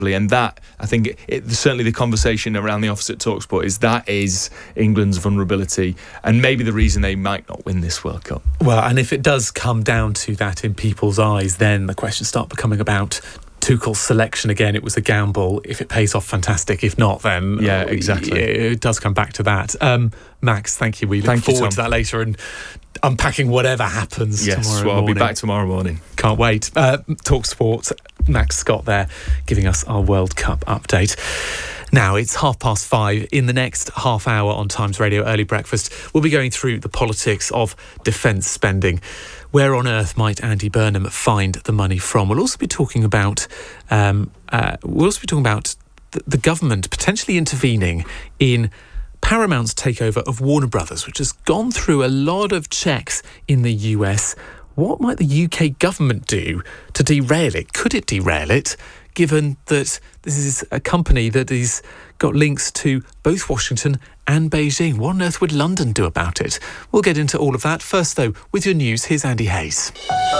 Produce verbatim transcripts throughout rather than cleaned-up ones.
And that, I think, it, it, certainly the conversation around the office at TalkSport is that is England's vulnerability and maybe the reason they might not win this World Cup. Well, and if it does come down to that in people's eyes, then the questions start becoming about Tuchel's selection again. It was a gamble. If it pays off, fantastic. If not, then yeah, exactly. It, it does come back to that. Um, Max, thank you. We look thank forward you, to that later and unpacking whatever happens yes, tomorrow well, morning. I'll be back tomorrow morning. Can't wait. Uh, Talk Sport, Max Scott there, giving us our World Cup update. Now, it's half past five. In the next half hour on Times Radio Early Breakfast, we'll be going through the politics of defence spending. Where on earth might Andy Burnham find the money from? We'll also be talking about um, uh, we'll also be talking about the, the government potentially intervening in Paramount's takeover of Warner Brothers, which has gone through a lot of checks in the U S. What might the U K government do to derail it? Could it derail it, given that this is a company that has got links to both Washington and Beijing? What on earth would London do about it? We'll get into all of that. First, though, with your news, here's Andy Hayes.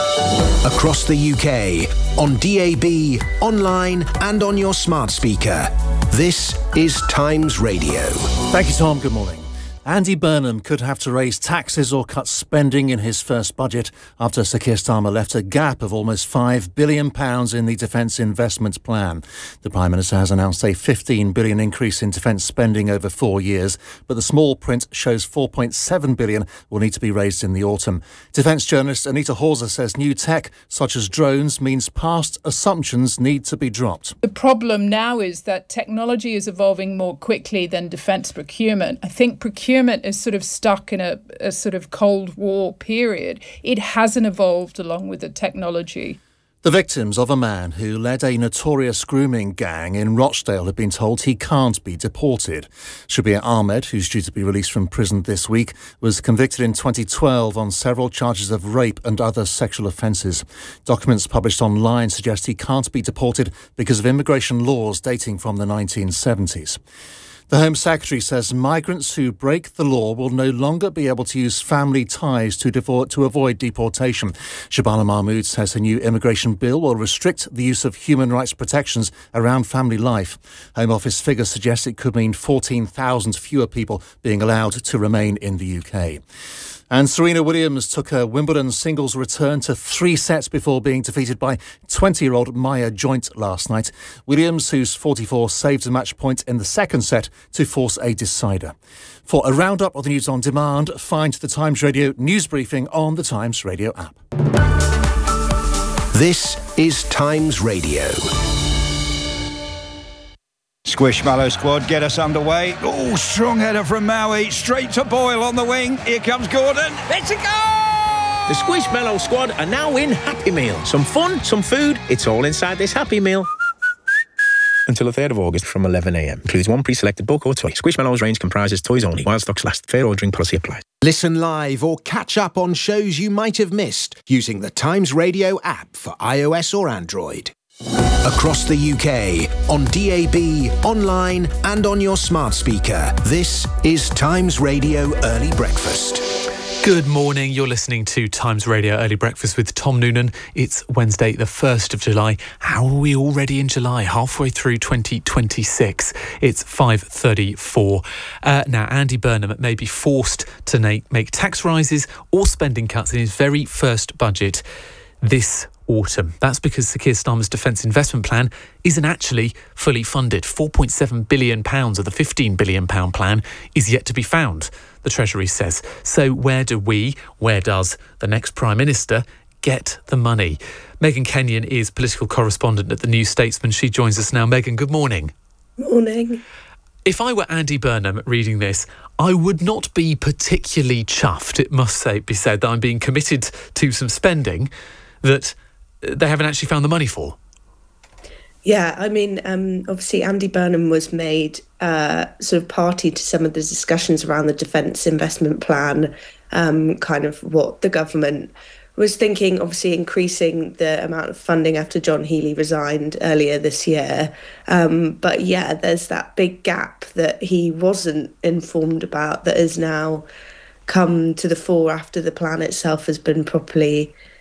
Across the U K, on D A B, online and on your smart speaker. This is Times Radio. Thank you, Tom. Good morning. Andy Burnham could have to raise taxes or cut spending in his first budget after Sir Keir Starmer left a gap of almost five billion pounds in the Defence Investment Plan. The Prime Minister has announced a fifteen billion pounds increase in defence spending over four years, but the small print shows four point seven billion pounds will need to be raised in the autumn. Defence journalist Anita Hawser says new tech, such as drones, means past assumptions need to be dropped. The problem now is that technology is evolving more quickly than defence procurement. I think procurement Procurement is sort of stuck in a, a sort of Cold War period. It hasn't evolved along with the technology. The victims of a man who led a notorious grooming gang in Rochdale have been told he can't be deported. Shabir Ahmed, who's due to be released from prison this week, was convicted in twenty twelve on several charges of rape and other sexual offences. Documents published online suggest he can't be deported because of immigration laws dating from the nineteen seventies. The Home Secretary says migrants who break the law will no longer be able to use family ties to, devo- to avoid deportation. Shabana Mahmood says her new immigration bill will restrict the use of human rights protections around family life. Home Office figures suggest it could mean fourteen thousand fewer people being allowed to remain in the U K. And Serena Williams took her Wimbledon singles return to three sets before being defeated by twenty-year-old Maya Joint last night. Williams, who's forty-four, saved a match point in the second set to force a decider. For a roundup of the news on demand, find the Times Radio news briefing on the Times Radio app. This is Times Radio. Squishmallow squad get us underway. Oh, strong header from Maui, straight to Boyle on the wing. Here comes Gordon. It's a goal! The Squishmallow squad are now in Happy Meal. Some fun, some food, it's all inside this Happy Meal. Until the third of August from eleven a m. Includes one pre-selected book or toy. Squishmallows range comprises toys only, while stocks last. Fair ordering policy applies. Listen live or catch up on shows you might have missed using the Times Radio app for iOS or Android. Across the U K, on D A B, online and on your smart speaker. This is Times Radio Early Breakfast. Good morning. You're listening to Times Radio Early Breakfast with Tom Noonan. It's Wednesday, the first of July. How are we already in July? Halfway through twenty twenty-six. It's five thirty-four. Uh, now, Andy Burnham may be forced to make, make tax rises or spending cuts in his very first budget this autumn. That's because Sir Keir Starmer's Defence Investment Plan isn't actually fully funded. four point seven billion pounds of the fifteen billion pounds plan is yet to be found, the Treasury says. So where do we, where does the next Prime Minister get the money? Megan Kenyon is political correspondent at The New Statesman. She joins us now. Megan, good morning. Morning. If I were Andy Burnham reading this, I would not be particularly chuffed, it must say, be said, that I'm being committed to some spending that they haven't actually found the money for. Yeah, I mean, um, obviously Andy Burnham was made uh, sort of party to some of the discussions around the Defence Investment Plan, um, kind of what the government was thinking, obviously increasing the amount of funding after John Healey resigned earlier this year. Um, but yeah, there's that big gap that he wasn't informed about that has now come to the fore after the plan itself has been properly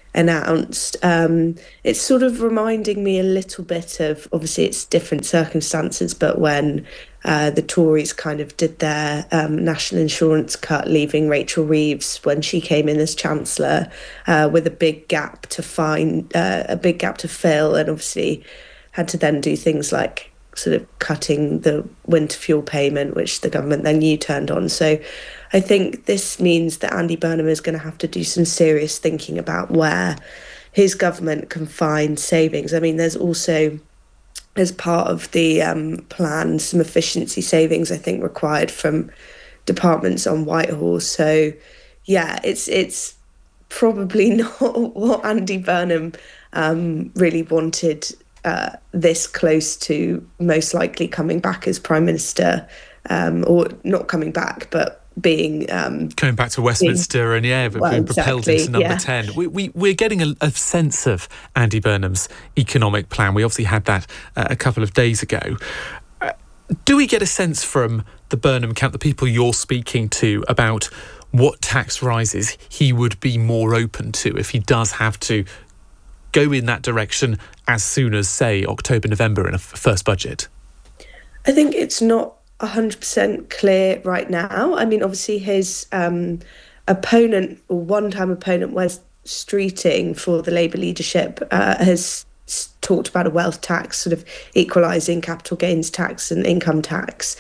announced. Um, it's sort of reminding me a little bit of, obviously it's different circumstances, but when uh, the Tories kind of did their um, national insurance cut, leaving Rachel Reeves when she came in as Chancellor uh, with a big gap to find, uh, a big gap to fill, and obviously had to then do things like sort of cutting the winter fuel payment, which the government then U-turned on. So I think this means that Andy Burnham is going to have to do some serious thinking about where his government can find savings. I mean, there's also, as part of the um, plan, some efficiency savings, I think, required from departments on Whitehall. So, yeah, it's it's probably not what Andy Burnham um, really wanted uh, this close to most likely coming back as Prime Minister, um, or not coming back, but being um coming back to Westminster being, and yeah but well, being propelled exactly, into number yeah. ten. We, we, we're getting a, a sense of Andy Burnham's economic plan. We obviously had that uh, a couple of days ago. Uh, do we get a sense from the Burnham camp, the people you're speaking to, about what tax rises he would be more open to if he does have to go in that direction as soon as, say, October, November in a f- first budget? I think it's not one hundred percent clear right now. I mean, obviously his um, opponent, or one-time opponent, Wes Streeting, for the Labour leadership, uh, has s- talked about a wealth tax, sort of equalising capital gains tax and income tax.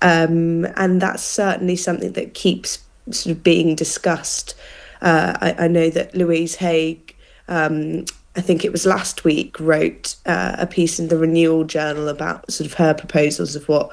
Um, and that's certainly something that keeps sort of being discussed. Uh, I, I know that Louise Haigh, um, I think it was last week, wrote uh, a piece in the Renewal Journal about sort of her proposals of what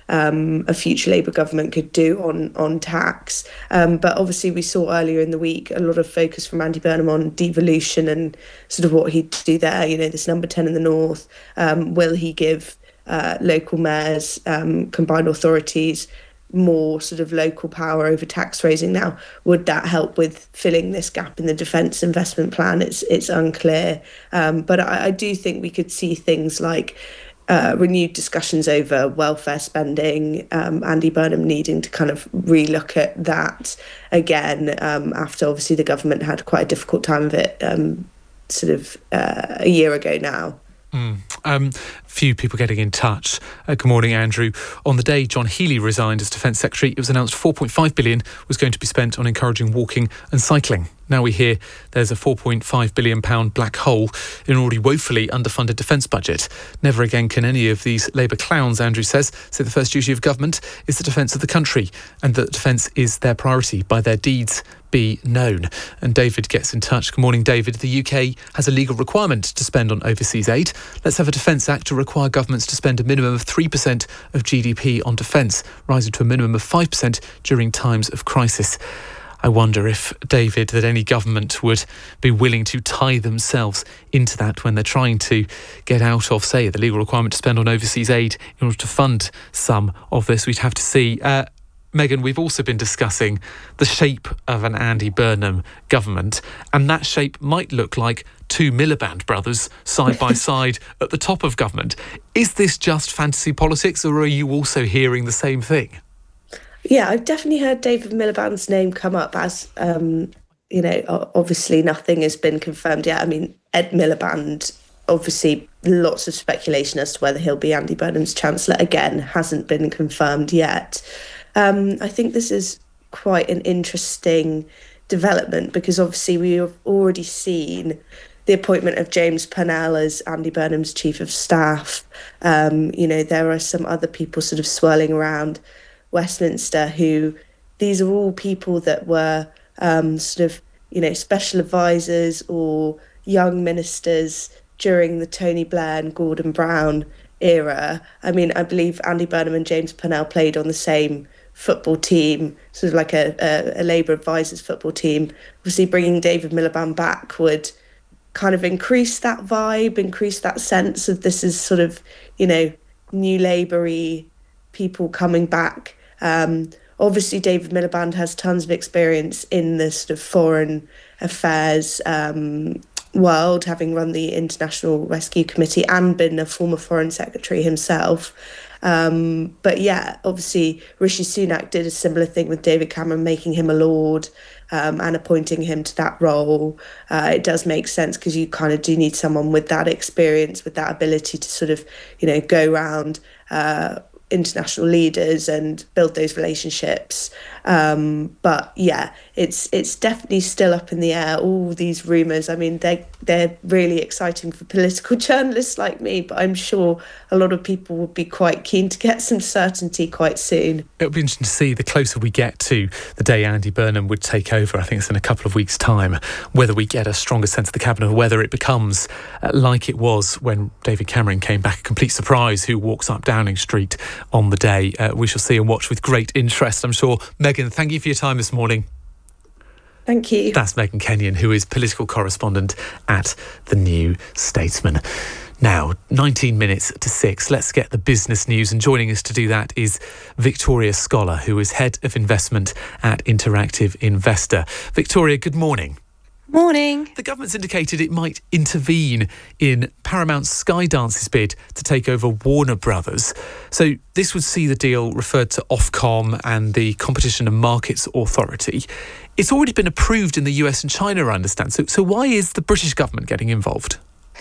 um, a future Labour government could do on on tax. Um, but obviously we saw earlier in the week a lot of focus from Andy Burnham on devolution and sort of what he'd do there. You know, this number ten in the north. Um, will he give uh, local mayors, um, combined authorities, more sort of local power over tax raising now? Would that help with filling this gap in the defence investment plan? It's it's unclear. Um, but I, I do think we could see things like uh, renewed discussions over welfare spending, um, Andy Burnham needing to kind of relook at that again, um, after obviously the government had quite a difficult time of it um, sort of uh, a year ago now. Mm. Um, few people getting in touch. Uh, good morning, Andrew. On the day John Healey resigned as Defence Secretary, it was announced four point five billion pounds was going to be spent on encouraging walking and cycling. Now we hear there's a four point five billion pounds black hole in an already woefully underfunded defence budget. Never again can any of these Labour clowns, Andrew says, say the first duty of government is the defence of the country and that defence is their priority. By their deeds be known. And David gets in touch. Good morning, David. The U K has a legal requirement to spend on overseas aid. Let's have a Defence Act to require governments to spend a minimum of three percent of G D P on defence, rising to a minimum of five percent during times of crisis. I wonder if, David, that any government would be willing to tie themselves into that when they're trying to get out of, say, the legal requirement to spend on overseas aid in order to fund some of this. We'd have to see. Uh, Megan, we've also been discussing the shape of an Andy Burnham government, and that shape might look like two Miliband brothers side by side at the top of government. Is this just fantasy politics, or are you also hearing the same thing? Yeah, I've definitely heard David Miliband's name come up as, um, you know, obviously nothing has been confirmed yet. I mean, Ed Miliband, obviously lots of speculation as to whether he'll be Andy Burnham's Chancellor. Again, hasn't been confirmed yet. Um, I think this is quite an interesting development because obviously we have already seen the appointment of James Purnell as Andy Burnham's Chief of Staff. Um, you know, there are some other people sort of swirling around Westminster who, these are all people that were um, sort of, you know, special advisors or young ministers during the Tony Blair and Gordon Brown era. I mean, I believe Andy Burnham and James Purnell played on the same football team, sort of like a, a, a Labour advisors football team. Obviously bringing David Miliband back would kind of increase that vibe, increase that sense of this is sort of, you know, new Labour-y people coming back. Um, obviously David Miliband has tons of experience in the sort of foreign affairs um, world, having run the International Rescue Committee and been a former Foreign Secretary himself. Um, but yeah, obviously Rishi Sunak did a similar thing with David Cameron, making him a Lord um, and appointing him to that role. Uh, it does make sense because you kind of do need someone with that experience, with that ability to sort of, you know, go around uh, international leaders and build those relationships. Um, but yeah, it's it's definitely still up in the air. All these rumours, I mean, they they're really exciting for political journalists like me, but I'm sure a lot of people would be quite keen to get some certainty quite soon. It'll be interesting to see, the closer we get to the day Andy Burnham would take over, I think it's in a couple of weeks' time, whether we get a stronger sense of the cabinet, or whether it becomes uh, like it was when David Cameron came back, a complete surprise who walks up Downing Street on the day. Uh, we shall see and watch with great interest, I'm sure. Megan, thank you for your time this morning. Thank you. That's Megan Kenyon, who is political correspondent at The New Statesman. Now, nineteen minutes to six, let's get the business news. And joining us to do that is Victoria Scholar, who is Head of Investment at Interactive Investor. Victoria, good morning. Morning. The government's indicated it might intervene in Paramount Skydance's bid to take over Warner Brothers. So this would see the deal referred to Ofcom and the Competition and Markets Authority. It's already been approved in the U S and China, I understand. So, so why is the British government getting involved?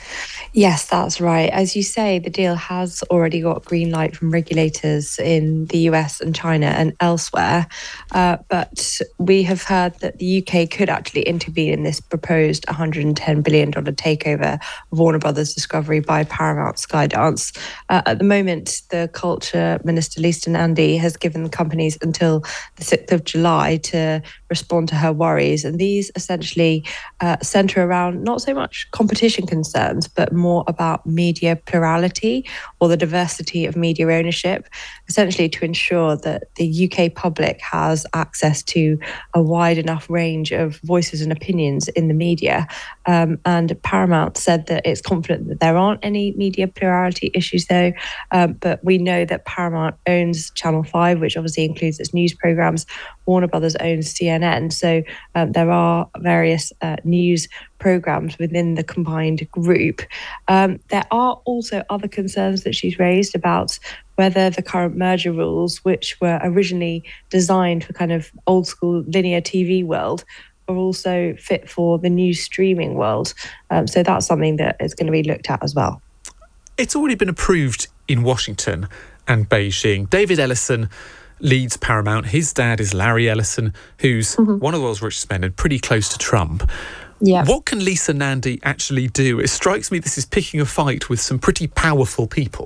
Yes, that's right. As you say, the deal has already got green light from regulators in the U S and China and elsewhere. Uh, but we have heard that the U K could actually intervene in this proposed one hundred ten billion dollars takeover of Warner Brothers Discovery by Paramount Skydance. Uh, at the moment, the Culture Minister, Lisa Nandy, has given the companies until the sixth of July to respond to her worries. And these essentially uh, centre around not so much competition concerns, but more about media plurality or the diversity of media ownership, essentially to ensure that the U K public has access to a wide enough range of voices and opinions in the media. Um, and Paramount said that it's confident that there aren't any media plurality issues, though. Um, but we know that Paramount owns Channel five, which obviously includes its news programmes. Warner Brothers owns C N N. So um, there are various uh, news programmes within the combined group. Um, there are also other concerns that she's raised about whether the current merger rules, which were originally designed for kind of old school linear T V world, are also fit for the new streaming world. Um, so that's something that is going to be looked at as well. It's already been approved in Washington and Beijing. David Ellison leads Paramount. His dad is Larry Ellison, who's mm-hmm. one of the world's richest men and pretty close to Trump. Yeah. What can Lisa Nandy actually do? It strikes me this is picking a fight with some pretty powerful people.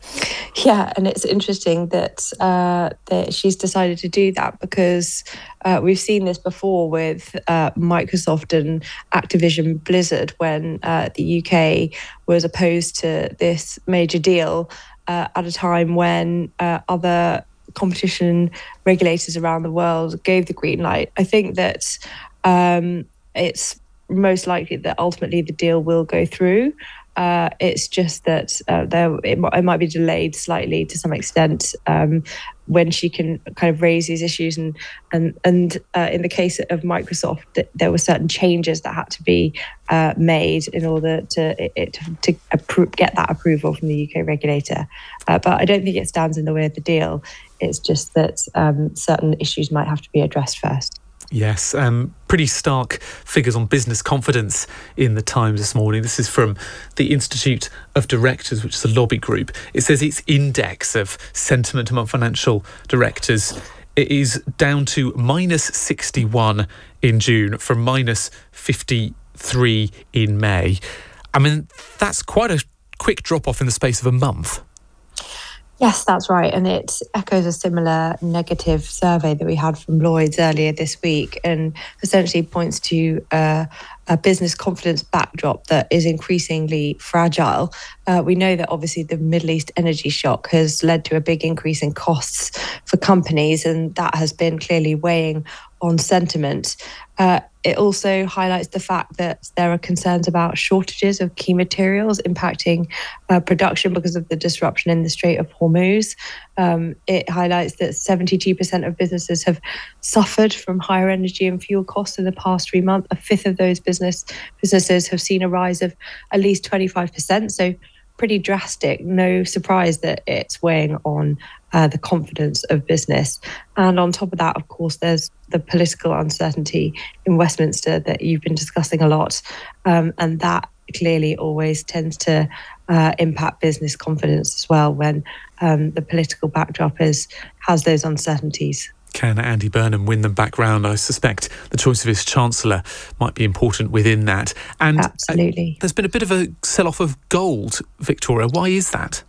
Yeah, and it's interesting that uh, that she's decided to do that because uh, we've seen this before with uh, Microsoft and Activision Blizzard when uh, the U K was opposed to this major deal uh, at a time when uh, other competition regulators around the world gave the green light. I think that um, it's most likely that ultimately the deal will go through. Uh, it's just that uh, there it, it might be delayed slightly to some extent um, when she can kind of raise these issues. And and and uh, in the case of Microsoft, th- there were certain changes that had to be uh, made in order to it, it, to, to appro- get that approval from the U K regulator. Uh, but I don't think it stands in the way of the deal. It's just that um, certain issues might have to be addressed first. Yes, um, pretty stark figures on business confidence in the Times this morning. This is from the Institute of Directors, which is a lobby group. It says its index of sentiment among financial directors it is down to minus sixty-one in June from minus fifty-three in May. I mean, that's quite a quick drop-off in the space of a month. Yes, that's right. And it echoes a similar negative survey that we had from Lloyds earlier this week and essentially points to uh, a business confidence backdrop that is increasingly fragile. Uh, we know that obviously the Middle East energy shock has led to a big increase in costs for companies, and that has been clearly weighing on sentiment. Uh, it also highlights the fact that there are concerns about shortages of key materials impacting uh, production because of the disruption in the Strait of Hormuz. Um, it highlights that seventy-two percent of businesses have suffered from higher energy and fuel costs in the past three months. A fifth of those businesses business businesses have seen a rise of at least twenty-five percent. So pretty drastic. No surprise that it's weighing on uh, the confidence of business. And on top of that, of course, there's the political uncertainty in Westminster that you've been discussing a lot. Um, and that clearly always tends to uh, impact business confidence as well when um, the political backdrop is has those uncertainties. Can Andy Burnham win them back round? I suspect the choice of his Chancellor might be important within that. And absolutely. Uh, there's been a bit of a sell-off of gold, Victoria. Why is that?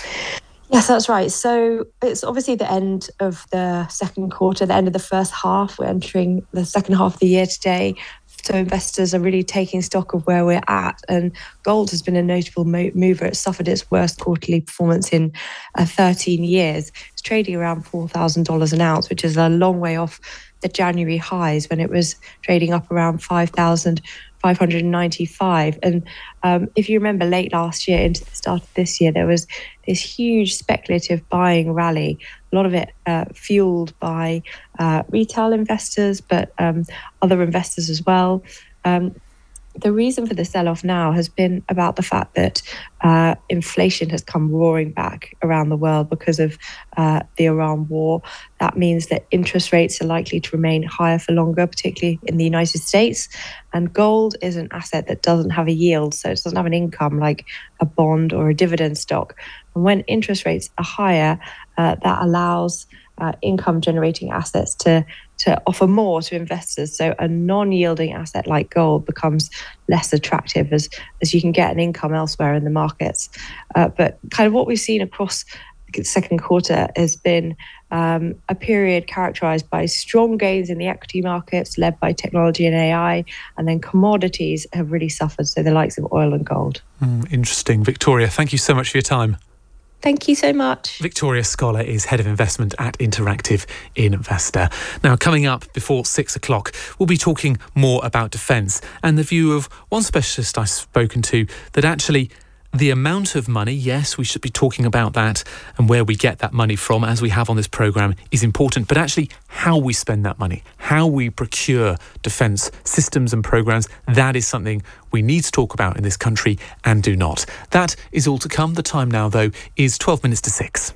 Yes, that's right. So it's obviously the end of the second quarter, the end of the first half. We're entering the second half of the year today. So investors are really taking stock of where we're at. And gold has been a notable mo- mover. It suffered its worst quarterly performance in uh, thirteen years. It's trading around four thousand dollars an ounce, which is a long way off the January highs when it was trading up around five thousand five hundred ninety-five. And um, if you remember late last year into the start of this year, there was this huge speculative buying rally, a lot of it uh, fueled by uh, retail investors, but um, other investors as well. Um, the reason for the sell-off now has been about the fact that uh, inflation has come roaring back around the world because of uh, the Iran war. That means that interest rates are likely to remain higher for longer, particularly in the United States. And gold is an asset that doesn't have a yield, so it doesn't have an income like a bond or a dividend stock. And when interest rates are higher, uh, that allows uh, income-generating assets to to offer more to investors. So a non-yielding asset like gold becomes less attractive as, as you can get an income elsewhere in the markets. Uh, but kind of what we've seen across the second quarter has been um, a period characterized by strong gains in the equity markets led by technology and A I, and then commodities have really suffered, so the likes of oil and gold. Mm, interesting. Victoria, thank you so much for your time. Thank you so much. Victoria Scholar is Head of Investment at Interactive Investor. Now, coming up before six o'clock, we'll be talking more about defence and the view of one specialist I've spoken to that actually the amount of money, yes, we should be talking about that and where we get that money from, as we have on this programme, is important. But actually, how we spend that money, how we procure defence systems and programmes, that is something we need to talk about in this country and do not. That is all to come. The time now, though, is twelve minutes to six.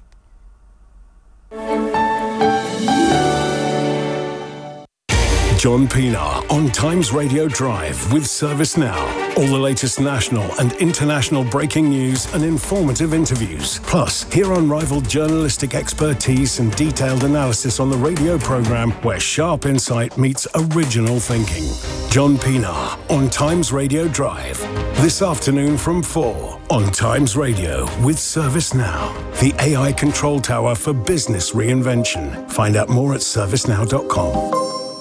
John Pienaar on Times Radio Drive with ServiceNow. All the latest national and international breaking news and informative interviews. Plus, hear unrivaled journalistic expertise and detailed analysis on the radio programme where sharp insight meets original thinking. John Pienaar on Times Radio Drive. This afternoon from four on Times Radio with ServiceNow. The A I control tower for business reinvention. Find out more at service now dot com.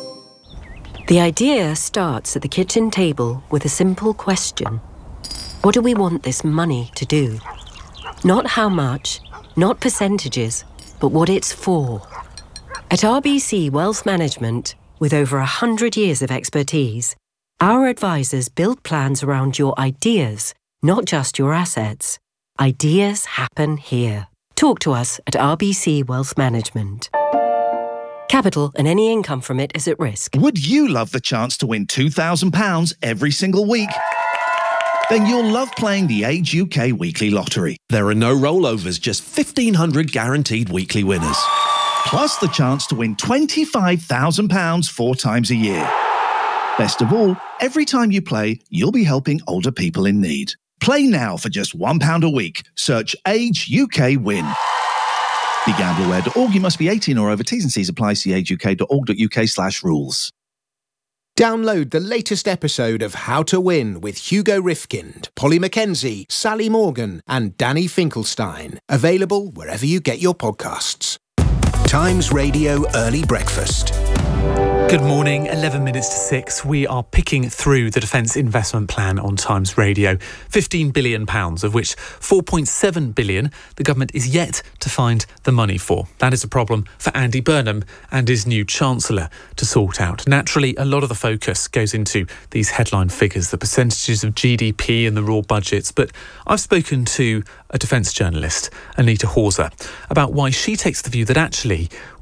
The idea starts at the kitchen table with a simple question. What do we want this money to do? Not how much, not percentages, but what it's for. At R B C Wealth Management, with over one hundred years of expertise, our advisors build plans around your ideas, not just your assets. Ideas happen here. Talk to us at R B C Wealth Management. Capital and any income from it is at risk. Would you love the chance to win two thousand pounds every single week? Then you'll love playing the Age U K Weekly Lottery. There are no rollovers, just fifteen hundred guaranteed weekly winners. Plus the chance to win twenty-five thousand pounds four times a year. Best of all, every time you play, you'll be helping older people in need. Play now for just one pound a week. Search Age U K Win. Be gamble aware dot org. You must be eighteen or over. T's and C's apply. See age u k dot org dot u k slash rules. Download the latest episode of How to Win with Hugo Rifkind, Polly Mackenzie, Sally Morgan and Danny Finkelstein. Available wherever you get your podcasts. Times Radio Early Breakfast. Good morning, eleven minutes to six. We are picking through the Defence Investment Plan on Times Radio. fifteen billion pounds, of which four point seven billion pounds the government is yet to find the money for. That is a problem for Andy Burnham and his new Chancellor to sort out. Naturally, a lot of the focus goes into these headline figures, the percentages of G D P and the raw budgets. But I've spoken to a defence journalist, Anita Hawser, about why she takes the view that actually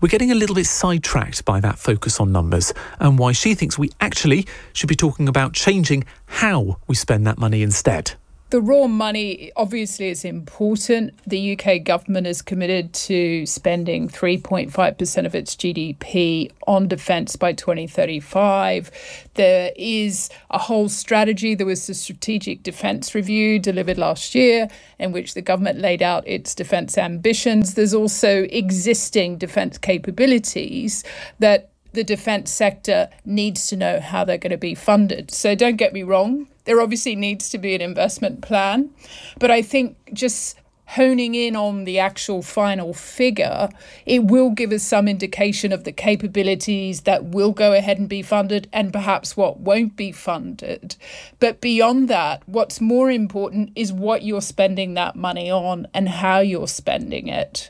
we're getting a little bit sidetracked by that focus on numbers, and why she thinks we actually should be talking about changing how we spend that money instead. The raw money obviously is important. The U K government is committed to spending three point five percent of its G D P on defence by twenty thirty-five. There is a whole strategy. There was the Strategic Defence Review delivered last year in which the government laid out its defence ambitions. There's also existing defence capabilities that the defence sector needs to know how they're going to be funded. So don't get me wrong, there obviously needs to be an investment plan. But I think just honing in on the actual final figure, it will give us some indication of the capabilities that will go ahead and be funded and perhaps what won't be funded. But beyond that, what's more important is what you're spending that money on and how you're spending it.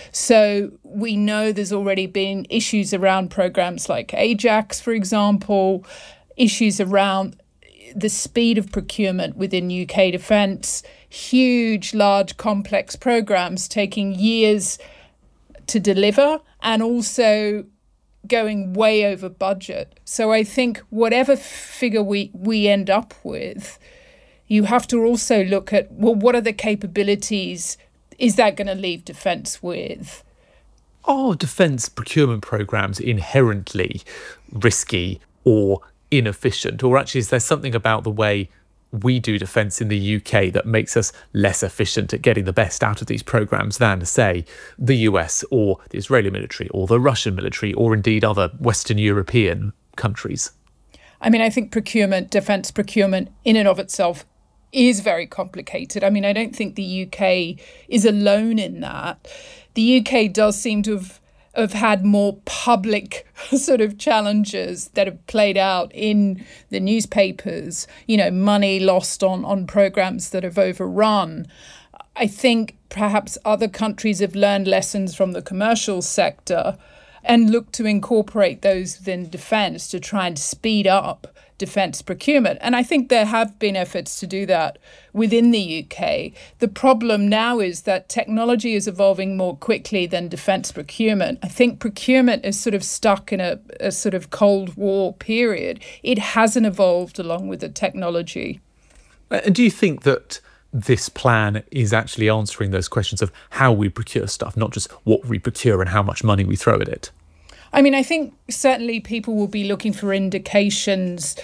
So we know there's already been issues around programs like Ajax, for example, issues around the speed of procurement within U K defence, huge, large, complex programs taking years to deliver and also going way over budget. So I think whatever figure we, we end up with, you have to also look at, well, what are the capabilities is that going to leave defence with? Are defence procurement programmes inherently risky or inefficient, or actually is there something about the way we do defence in the U K that makes us less efficient at getting the best out of these programmes than, say, the U S or the Israeli military or the Russian military or indeed other Western European countries? I mean, I think procurement, defence procurement in and of itself is very complicated. I mean, I don't think the U K is alone in that. The U K does seem to have have had more public sort of challenges that have played out in the newspapers, you know, money lost on, on programs that have overrun. I think perhaps other countries have learned lessons from the commercial sector and look to incorporate those within defence to try and speed up defence procurement. And I think there have been efforts to do that within the U K. The problem now is that technology is evolving more quickly than defence procurement. I think procurement is sort of stuck in a, a sort of Cold War period. It hasn't evolved along with the technology. And do you think that this plan is actually answering those questions of how we procure stuff, not just what we procure and how much money we throw at it? I mean, I think certainly people will be looking for indications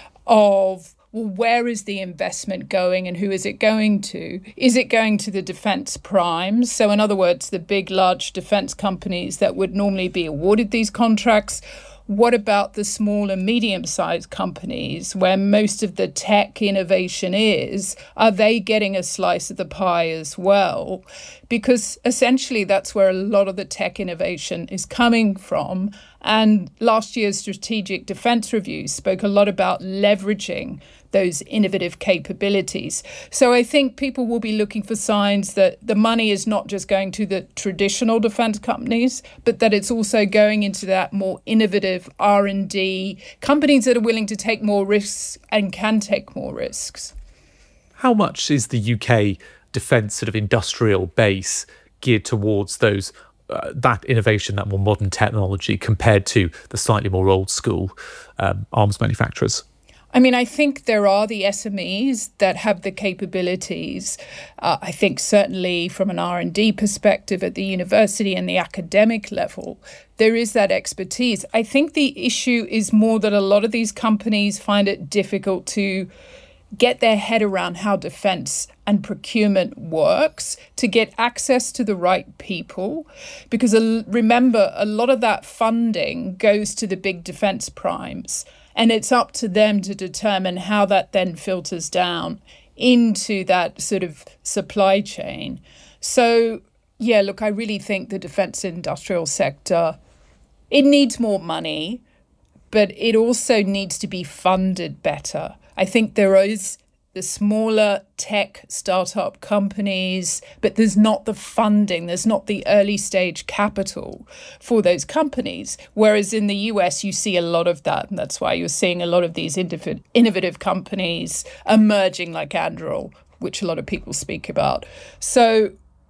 of, well, where is the investment going and who is it going to? Is it going to the defence primes? So in other words, the big, large defence companies that would normally be awarded these contracts. What about the small and medium-sized companies where most of the tech innovation is? Are they getting a slice of the pie as well? Because essentially that's where a lot of the tech innovation is coming from. And last year's Strategic Defence Review spoke a lot about leveraging those innovative capabilities. So I think people will be looking for signs that the money is not just going to the traditional defence companies, but that it's also going into that more innovative R and D, companies that are willing to take more risks and can take more risks. How much is the U K defence sort of industrial base geared towards those uh, that innovation, that more modern technology compared to the slightly more old school um, arms manufacturers? I mean, I think there are the S M Es that have the capabilities. Uh, I think certainly from an R and D perspective at the university and the academic level, there is that expertise. I think the issue is more that a lot of these companies find it difficult to get their head around how defence and procurement works, to get access to the right people. Because uh, remember, a lot of that funding goes to the big defence primes. And it's up to them to determine how that then filters down into that sort of supply chain. So, yeah, look, I really think the defence industrial sector, it needs more money, but it also needs to be funded better. I think there is the smaller tech startup companies, but there's not the funding, there's not the early stage capital for those companies. Whereas in the U S, you see a lot of that. And that's why you're seeing a lot of these innovative companies emerging like Anduril, which a lot of people speak about. So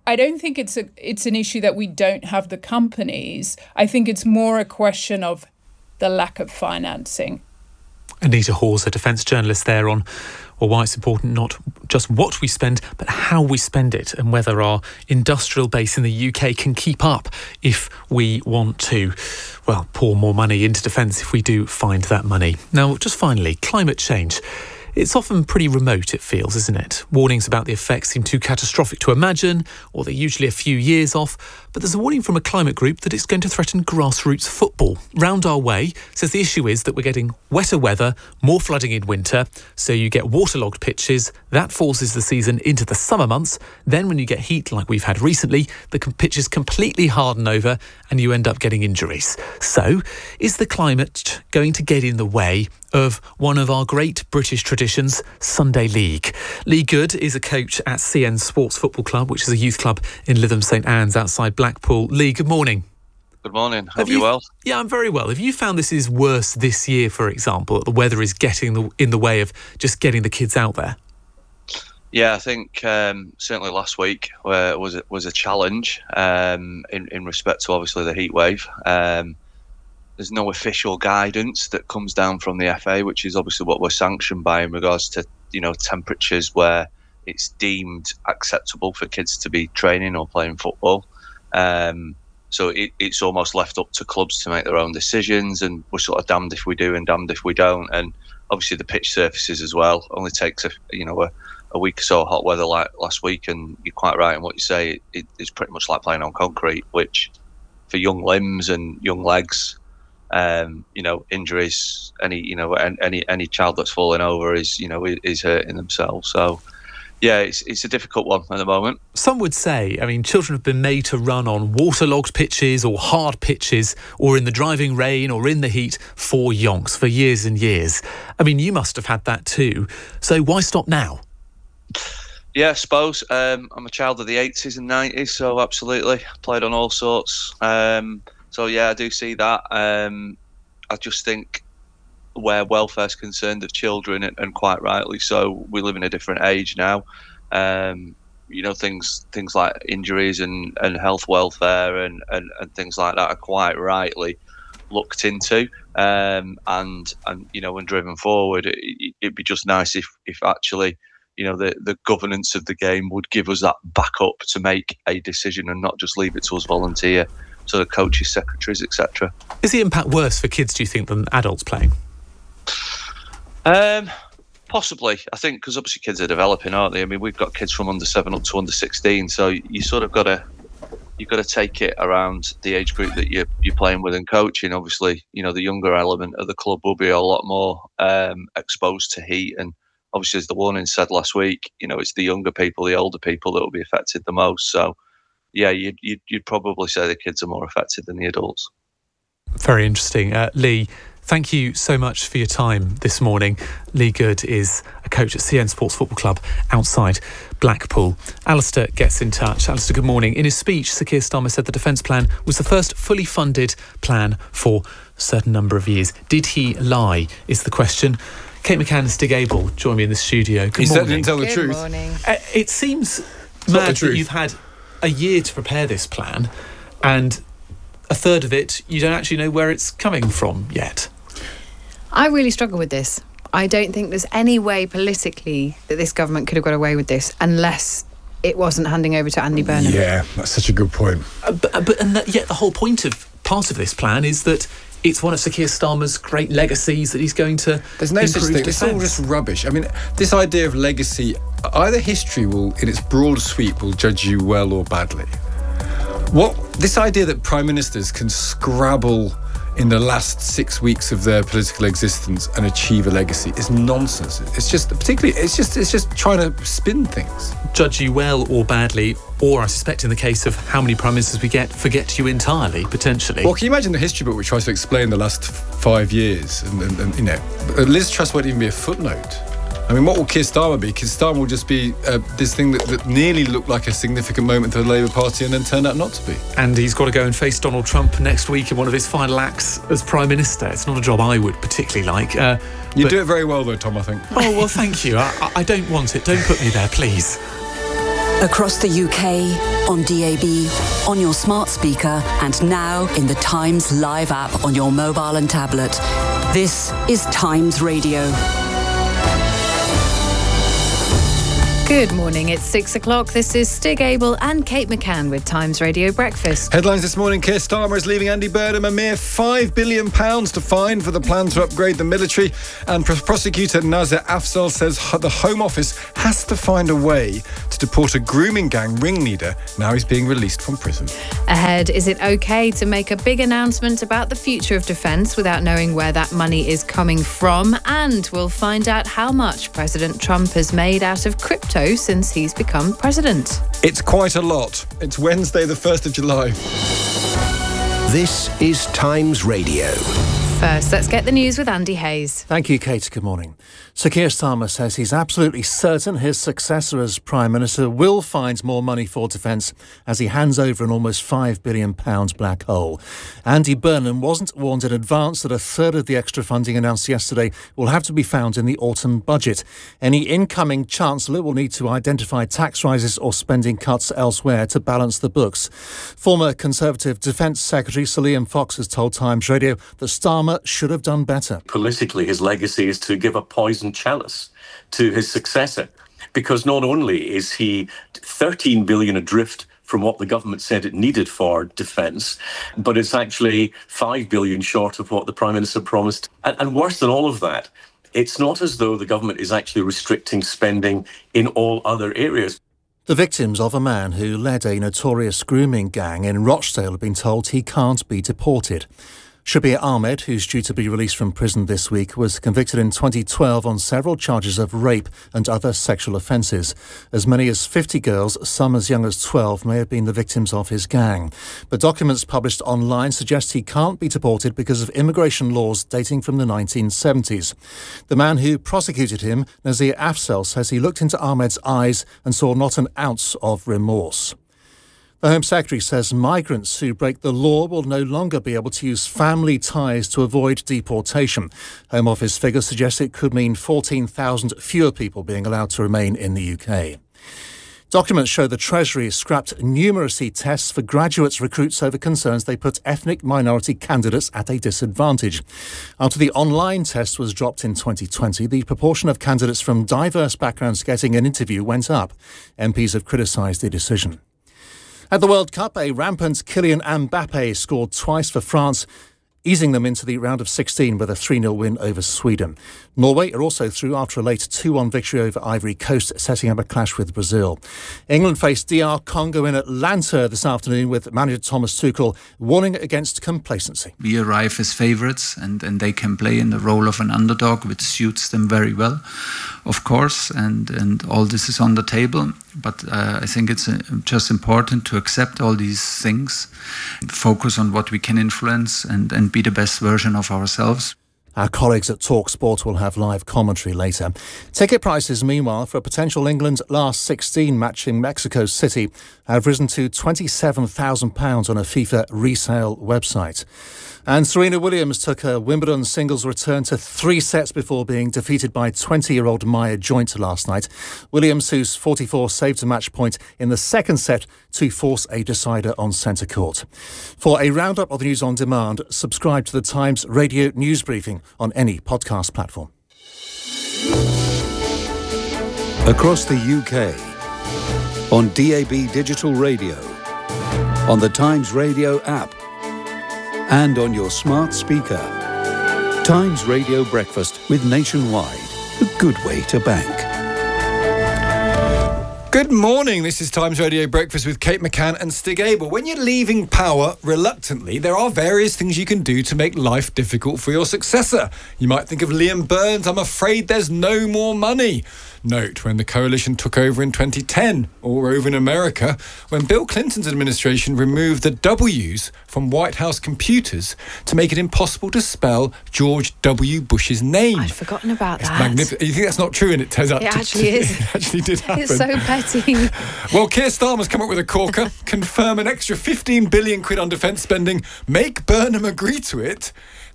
I don't think it's a it's an issue that we don't have the companies. I think it's more a question of the lack of financing. Anita Hawes, a defence journalist there on well, why it's important not just what we spend, but how we spend it, and whether our industrial base in the U K can keep up if we want to, well, pour more money into defence if we do find that money. Now, just finally, climate change. It's often pretty remote, it feels, isn't it? Warnings about the effects seem too catastrophic to imagine, or they're usually a few years off. But there's a warning from a climate group that it's going to threaten grassroots football. Round Our Way says the issue is that we're getting wetter weather, more flooding in winter, so you get waterlogged pitches. That forces the season into the summer months. Then when you get heat like we've had recently, the pitches completely harden over and you end up getting injuries. So, is the climate going to get in the way of one of our great British traditions, Sunday League? Lee Good is a coach at C N Sports Football Club, which is a youth club in Lytham St Anne's outside Blackpool. Lee, good morning. Good morning. Hope Have you're you, well. Yeah, I'm very well. Have you found this is worse this year, for example, that the weather is getting the, in the way of just getting the kids out there? Yeah, I think um, certainly last week uh, was, was a challenge um, in, in respect to obviously the heat wave. Um, There's no official guidance that comes down from the F A, which is obviously what we're sanctioned by in regards to, you know, temperatures where it's deemed acceptable for kids to be training or playing football. Um, so it, it's almost left up to clubs to make their own decisions, and we're sort of damned if we do and damned if we don't. And obviously the pitch surfaces as well only takes a, you know, a, a week or so of hot weather like last week, and you're quite right in what you say. It, it's pretty much like playing on concrete, which for young limbs and young legs, Um, you know, injuries, any, you know, any any child that's falling over is, you know, is hurting themselves. So, yeah, it's it's a difficult one at the moment. Some would say, I mean, children have been made to run on waterlogged pitches or hard pitches or in the driving rain or in the heat for yonks for years and years. I mean, you must have had that too. So why stop now? Yeah, I suppose. Um, I'm a child of the eighties and nineties, so absolutely. Played on all sorts. Um, So, yeah, I do see that. Um, I just think where welfare is concerned of children, and, and quite rightly so, we live in a different age now. Um, you know, things things like injuries and, and health welfare and, and, and things like that are quite rightly looked into. Um, and, and, you know, when driven forward, it, it'd be just nice if, if actually, you know, the, the governance of the game would give us that backup to make a decision and not just leave it to us volunteer. So the coaches, secretaries, et cetera. Is the impact worse for kids, do you think, than adults playing? Um, possibly. I think because obviously kids are developing, aren't they? I mean, we've got kids from under seven up to under sixteen, so you sort of got to you've got to take it around the age group that you're you're playing with and coaching. Obviously, you know, the younger element of the club will be a lot more um, exposed to heat, and obviously, as the warning said last week, you know, it's the younger people, the older people that will be affected the most. So, yeah, you'd, you'd, you'd probably say the kids are more affected than the adults. Very interesting. Uh, Lee, thank you so much for your time this morning. Lee Good is a coach at C N Sports Football Club outside Blackpool. Alistair gets in touch. Alistair, good morning. In his speech, Sir Keir Starmer said the defence plan was the first fully funded plan for a certain number of years. Did he lie, is the question. Kate McCann and Stig Abel join me in the studio. Good he morning. certainly didn't tell the Good truth. morning. Uh, it seems mad that you've had a year to prepare this plan, and a third of it you don't actually know where it's coming from yet. I really struggle with this. I don't think there's any way politically that this government could have got away with this unless it wasn't handing over to Andy Burnham. Yeah, that's such a good point. Uh, but but and that, yet the whole point of part of this plan is that it's one of Sir Keir Starmer's great legacies that he's going to There's no such thing. defence. It's all just rubbish. I mean, this idea of legacy, either history will, in its broad sweep, will judge you well or badly. What this idea that prime ministers can scrabble in the last six weeks of their political existence and achieve a legacy is nonsense. It's just particularly, it's just, it's just trying to spin things. Judge you well or badly, or I suspect in the case of how many prime ministers we get, forget you entirely, potentially. Well, can you imagine the history book which tries to explain the last five years? And, and, and you know, Liz Truss won't even be a footnote. I mean, what will Keir Starmer be? Keir Starmer will just be uh, this thing that, that nearly looked like a significant moment for the Labour Party and then turned out not to be. And he's got to go and face Donald Trump next week in one of his final acts as Prime Minister. It's not a job I would particularly like. Uh, you but... do it very well, though, Tom, I think. Oh, well, thank you. I, I don't want it. Don't put me there, please. Across the U K, on D A B, on your smart speaker, and now in the Times Live app on your mobile and tablet. This is Times Radio. Good morning, it's six o'clock. This is Stig Abel and Kate McCann with Times Radio Breakfast. Headlines this morning: Keir Starmer is leaving Andy Burnham a mere five billion pounds to fine for the plan to upgrade the military. And prosecutor Nazir Afzal says the Home Office has to find a way to deport a grooming gang ringleader. Now he's being released from prison. Ahead, is it okay to make a big announcement about the future of defence without knowing where that money is coming from? And we'll find out how much President Trump has made out of crypto since he's become president. It's quite a lot. It's Wednesday, the first of July. This is Times Radio. First, let's get the news with Andy Hayes. Thank you, Kate. Good morning. Sir Keir Starmer says he's absolutely certain his successor as Prime Minister will find more money for defence as he hands over an almost five billion pounds black hole. Andy Burnham wasn't warned in advance that a third of the extra funding announced yesterday will have to be found in the autumn budget. Any incoming Chancellor will need to identify tax rises or spending cuts elsewhere to balance the books. Former Conservative Defence Secretary Sir Liam Fox has told Times Radio that Starmer should have done better. Politically, his legacy is to give a poisoned chalice to his successor, because not only is he thirteen billion adrift from what the government said it needed for defence, but it's actually five billion short of what the Prime Minister promised. And, and worse than all of that, it's not as though the government is actually restricting spending in all other areas. The victims of a man who led a notorious grooming gang in Rochdale have been told he can't be deported. Shabir Ahmed, who's due to be released from prison this week, was convicted in twenty twelve on several charges of rape and other sexual offences. As many as fifty girls, some as young as twelve, may have been the victims of his gang. But documents published online suggest he can't be deported because of immigration laws dating from the nineteen seventies. The man who prosecuted him, Nazir Afzal, says he looked into Ahmed's eyes and saw not an ounce of remorse. The Home Secretary says migrants who break the law will no longer be able to use family ties to avoid deportation. Home Office figures suggest it could mean fourteen thousand fewer people being allowed to remain in the U K. Documents show the Treasury scrapped numeracy tests for graduates recruits over concerns they put ethnic minority candidates at a disadvantage. After the online test was dropped in twenty twenty, the proportion of candidates from diverse backgrounds getting an interview went up. M Ps have criticised the decision. At the World Cup, a rampant Kylian Mbappe scored twice for France, easing them into the round of sixteen with a three nil win over Sweden. Norway are also through after a late two one victory over Ivory Coast, setting up a clash with Brazil. England faced D R Congo in Atlanta this afternoon with manager Thomas Tuchel warning against complacency. We arrive as favourites and, and they can play in the role of an underdog, which suits them very well, of course, and, and all this is on the table. But uh, I think it's uh, just important to accept all these things, focus on what we can influence and, and be the best version of ourselves. Our colleagues at TalkSport will have live commentary later. Ticket prices, meanwhile, for a potential England last sixteen match in Mexico City have risen to twenty-seven thousand pounds on a FIFA resale website. And Serena Williams took her Wimbledon singles return to three sets before being defeated by twenty-year-old Maya Joint last night. Williams, who's forty-four, saved a match point in the second set to force a decider on centre court. For a roundup of the news on demand, subscribe to the Times Radio News Briefing on any podcast platform. Across the U K, on D A B Digital Radio, on the Times Radio app, and on your smart speaker. Times Radio Breakfast with Nationwide, a good way to bank. Good morning, this is Times Radio Breakfast with Kate McCann and Stig Abel. When you're leaving power reluctantly, there are various things you can do to make life difficult for your successor. You might think of Liam Burns, I'm afraid there's no more money. Note when the coalition took over in twenty ten, or over in America, when Bill Clinton's administration removed the W's from White House computers to make it impossible to spell George W. Bush's name. I'd forgotten about it's that. Magnificent. You think that's not true? And it turns out it to, actually to, is. It actually did happen. It's so petty. Well, Keir Starmer's come up with a corker, confirm an extra fifteen billion quid on defence spending, make Burnham agree to it.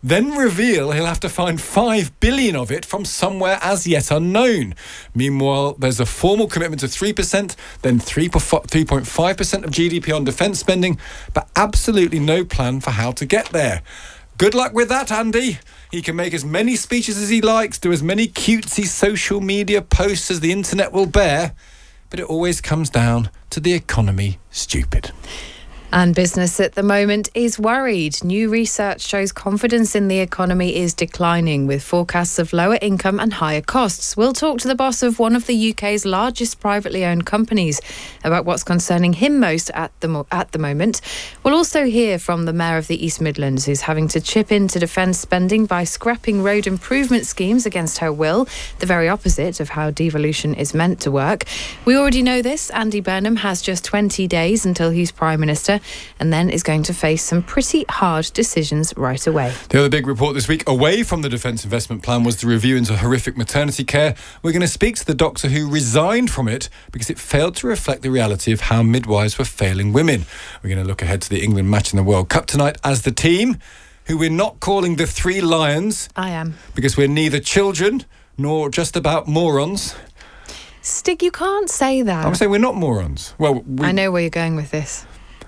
then reveal he'll have to find five billion of it from somewhere as yet unknown. Meanwhile, there's a formal commitment of three percent, then three point five percent of G D P on defence spending, but absolutely no plan for how to get there. Good luck with that, Andy. He can make as many speeches as he likes, do as many cutesy social media posts as the internet will bear, but it always comes down to the economy stupid. And business at the moment is worried. New research shows confidence in the economy is declining, with forecasts of lower income and higher costs. We'll talk to the boss of one of the U K's largest privately owned companies about what's concerning him most at the mo- at the moment. We'll also hear from the Mayor of the East Midlands, who's having to chip into defence spending by scrapping road improvement schemes against her will, the very opposite of how devolution is meant to work. We already know this. Andy Burnham has just twenty days until he's Prime Minister, and then is going to face some pretty hard decisions right away. The other big report this week, away from the Defence Investment Plan, was the review into horrific maternity care. We're going to speak to the doctor who resigned from it because it failed to reflect the reality of how midwives were failing women. We're going to look ahead to the England match in the World Cup tonight as the team, who we're not calling the Three Lions. I am. Because we're neither children nor just about morons. Stig, you can't say that. I'm saying we're not morons. Well, we... I know where you're going with this.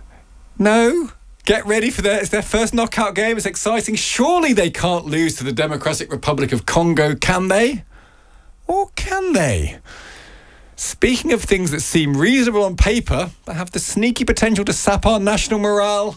No, get ready for their, it's their first knockout game. It's exciting. Surely they can't lose to the Democratic Republic of Congo, can they? Or can they? Speaking of things that seem reasonable on paper, but have the sneaky potential to sap our national morale,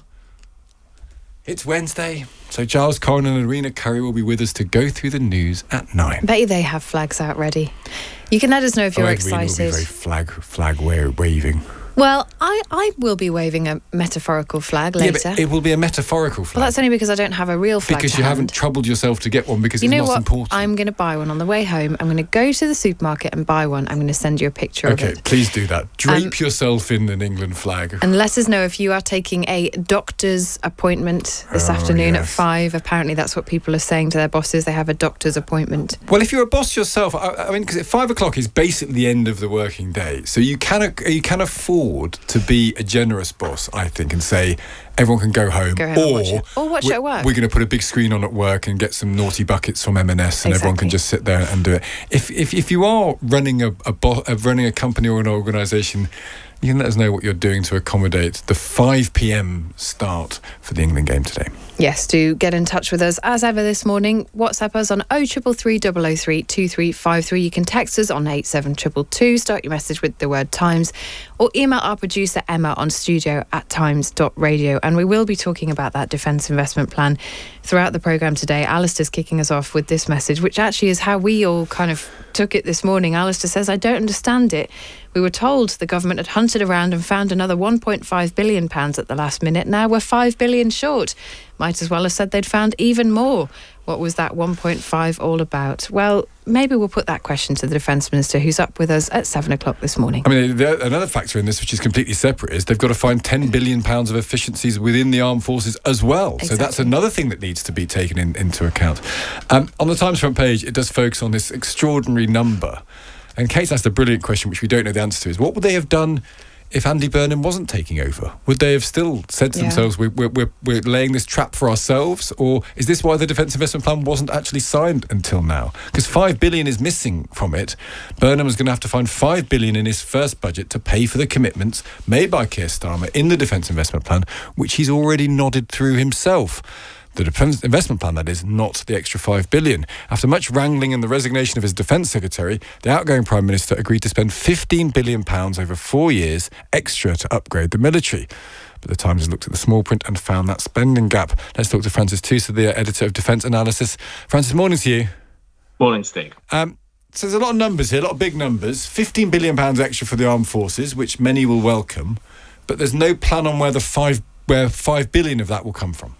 it's Wednesday, so Giles Corrin and Irina Curry will be with us to go through the news at nine. I bet you they have flags out ready. You can let us know if you're oh, excited. Irina will be very flag, flag waving. Well, I, I will be waving a metaphorical flag later. Yeah, but it will be a metaphorical flag. Well, that's only because I don't have a real flag. Because to you hand. haven't troubled yourself to get one because you it's know not what? important. I'm going to buy one on the way home. I'm going to go to the supermarket and buy one. I'm going to send you a picture okay, of it. Okay, please do that. Drape um, yourself in an England flag. And let us know if you are taking a doctor's appointment this oh, afternoon yes. at five. Apparently, that's what people are saying to their bosses. They have a doctor's appointment. Well, if you're a boss yourself, I, I mean, because at five o'clock is basically the end of the working day, so you can you can afford to be a generous boss, I think, and say everyone can go home, go home or watch it. or watch it at work. We're going to put a big screen on at work and get some naughty buckets from M and S, and exactly. everyone can just sit there and do it. If if if you are running a, a bo- running a company or an organisation, you can let us know what you're doing to accommodate the five p.m. start for the England game today. Yes, do get in touch with us as ever this morning. WhatsApp us on oh three three three, double oh three, two three five three. You can text us on eight seven two two two. Start your message with the word Times, or email our producer Emma on studio at times dot radio. And we will be talking about that Defence Investment Plan throughout the programme today. Alistair's kicking us off with this message, which actually is how we all kind of took it this morning. Alistair says, I don't understand it. We were told the government had hunted around and found another one point five billion pounds at the last minute. Now we're five billion short. Might as well have said they'd found even more. What was that one point five all about? Well, maybe we'll put that question to the Defence Minister, who's up with us at seven o'clock this morning. I mean, there, another factor in this, which is completely separate, is they've got to find ten billion pounds of efficiencies within the armed forces as well. Exactly. So that's another thing that needs to be taken in, into account. Um, on the Times front page, it does focus on this extraordinary number. And Kate asked a brilliant question, which we don't know the answer to, is what would they have done if Andy Burnham wasn't taking over? Would they have still said to yeah. themselves, we're, we're, we're laying this trap for ourselves? Or is this why the Defence Investment Plan wasn't actually signed until now? Because five billion pounds is missing from it. Burnham is going to have to find five billion pounds in his first budget to pay for the commitments made by Keir Starmer in the Defence Investment Plan, which he's already nodded through himself. The Defence Investment Plan, that is, not the extra five billion pounds. After much wrangling and the resignation of his Defence Secretary, the outgoing Prime Minister agreed to spend fifteen billion pounds over four years extra to upgrade the military. But the Times has looked at the small print and found that spending gap. Let's talk to Francis Tusa, the editor of Defence Analysis. Francis, morning to you. Morning, Steve. Um, so there's a lot of numbers here, a lot of big numbers. fifteen billion pounds extra for the armed forces, which many will welcome. But there's no plan on where the five, where five billion of that will come from.